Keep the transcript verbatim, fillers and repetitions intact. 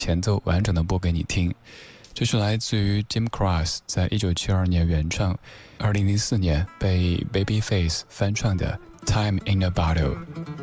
前奏完整的播给你听。这是来自于 Jim Cross 在一九七二年原唱，二零零四年被 Babyface 翻唱的 Time in a Bottle。